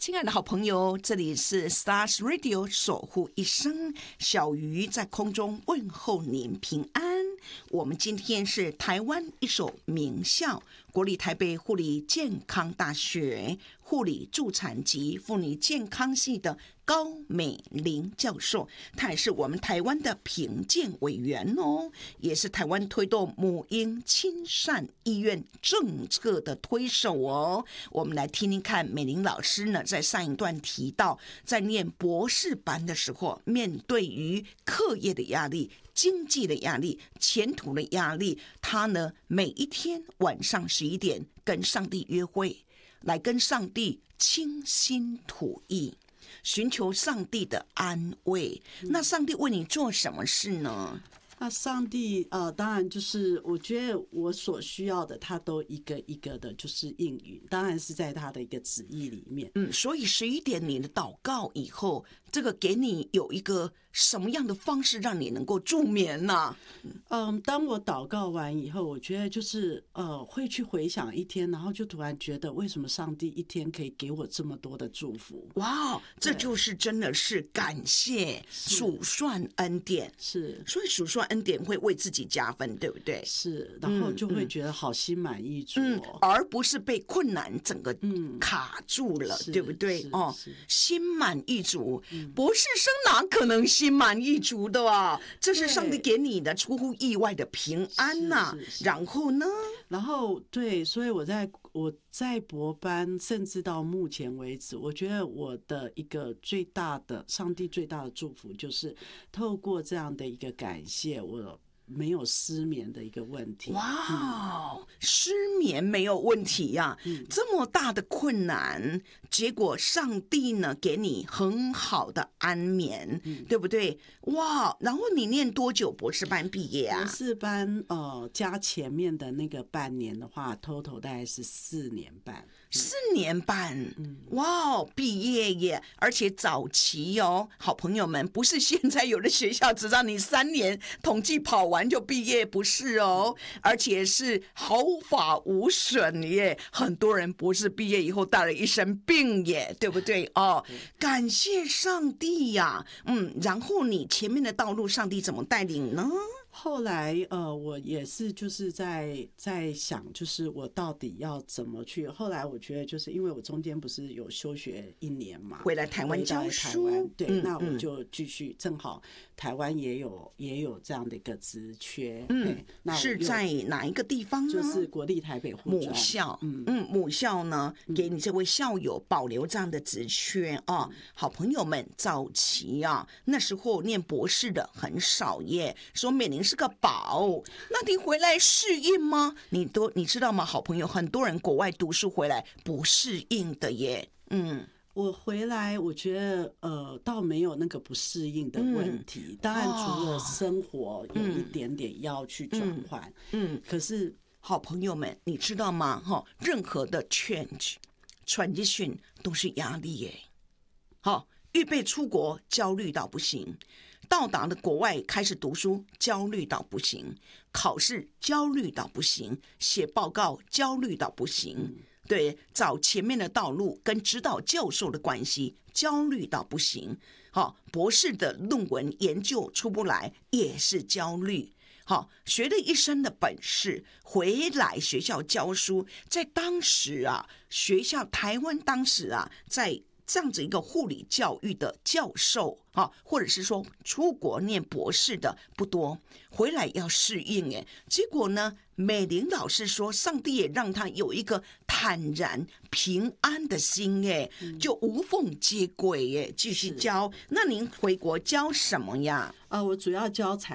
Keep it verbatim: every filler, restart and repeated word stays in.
亲爱的好朋友，这里是 Stars Radio 守护一生，小鱼在空中问候您平安。我们今天是台湾一所名校国立台北护理健康大学护理助产及妇女健康系的高美玲教授，她也是我们台湾的评鉴委员哦，也是台湾推动母婴亲善医院政策的推手哦。我们来听听看，美玲老师呢在上一段提到，在念博士班的时候，面对于课业的压力、经济的压力、前途的压力，他呢每一天晚上十一点跟上帝约会，来跟上帝倾心吐意，寻求上帝的安慰。那上帝为你做什么事呢？ 那上帝呃，当然就是我觉得我所需要的，他都一个一个的，就是应允，当然是在他的一个旨意里面。 嗯，所以十一点你的祷告以后，这个给你有一个什么样的方式让你能够助眠呢、啊？ 嗯，当我祷告完以后，我觉得就是呃，会去回想一天，然后就突然觉得，为什么上帝一天可以给我这么多的祝福？ 哇，这就是真的是感谢数算恩典， 是， 所以数算恩典会为自己加分，对不对？ 是，然后就会觉得好心满意足、哦嗯嗯，而不是被困难整个卡住了，嗯、对不对？哦，心满意足、嗯，博士生哪可能心满意足的啊？这是上帝给你的出乎意外的平安呐、啊。然后呢？ 然后对，所以我在我在博班，甚至到目前为止，我觉得我的一个最大的上帝最大的祝福，就是透过这样的一个感谢，我没有失眠的一个问题。 哇、嗯，失眠没有问题呀、啊嗯！这么大的困难，结果上帝呢给你很好的安眠、嗯，对不对？哇！然后你念多久博士班毕业啊？ 博士班呃加前面的那个半年的话 ，total 大概是四年半。 四年半，嗯，哇，毕业耶！而且早期哦，好朋友们，不是现在有的学校只让你三年统计跑完就毕业，不是哦，而且是毫发无损耶。很多人博士毕业以后带了一身病耶，对不对哦？感谢上帝呀、啊，嗯，然后你前面的道路，上帝怎么带领呢？ 后来呃，我也是就是在在想，就是我到底要怎么去。后来我觉得，就是因为我中间不是有休学一年嘛， 回来台湾教书， 对、嗯，那我就继续，正好台湾也有也有这样的一个职缺， 嗯，那是在哪一个地方呢？ 就是国立台北护专母校，嗯嗯，母校呢给你这位校友保留这样的职缺啊、嗯。好朋友们，早期啊，那时候念博士的很少耶，说美玲是个宝，那你回来适应吗？你都你知道吗？好朋友，很多人国外读书回来不适应的耶。嗯， 我回来，我觉得呃，倒没有那个不适应的问题。嗯、当然，除了生活有一点点要去转换、嗯，嗯，可是好朋友们，你知道吗？哈，任何的 change transition 都是压力耶。好，预备出国，焦虑到不行。到达了国外开始读书，焦虑到不行；考试焦虑到不行；写报告焦虑到不行。对，找前面的道路跟指导教授的关系焦虑到不行。好，博士的论文研究出不来也是焦虑。好，学了一身的本事，回来学校教书，在当时啊，学校台湾当时啊，在这样子一个护理教育的教授啊，或者是说出国念博士的不多，回来要适应哎。结果呢，美玲老师说，上帝也让他有一个坦然平安的心哎，就无缝接轨哎，继续教。那您回国教什么呀？ 啊、呃，我主要教材。